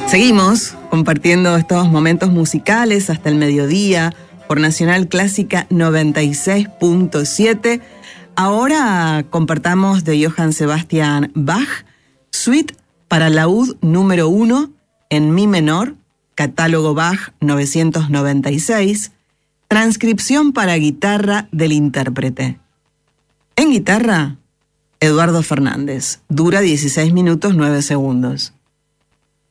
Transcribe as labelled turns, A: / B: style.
A: Seguimos compartiendo estos momentos musicales hasta el mediodía por Nacional Clásica 96.7. Ahora compartamos de Johann Sebastian Bach, Suite para laúd número 1 en mi menor, catálogo Bach 996, transcripción para guitarra del intérprete. En guitarra, Eduardo Fernández, dura 16 minutos 9 segundos.